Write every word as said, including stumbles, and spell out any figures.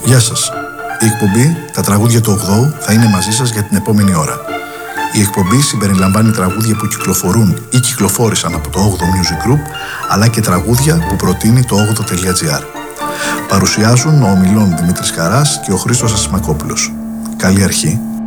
Γεια σας. Η εκπομπή «Τα τραγούδια του ογδόου» θα είναι μαζί σας για την επόμενη ώρα. Η εκπομπή συμπεριλαμβάνει τραγούδια που κυκλοφορούν ή κυκλοφόρησαν από το όγδοο Music Group, αλλά και τραγούδια που προτείνει το όγδοο τελεία τζι άρ. Παρουσιάζουν ο ομιλών Δημήτρης Χαράς και ο Χρήστος Ασημακόπουλος. Καλή αρχή.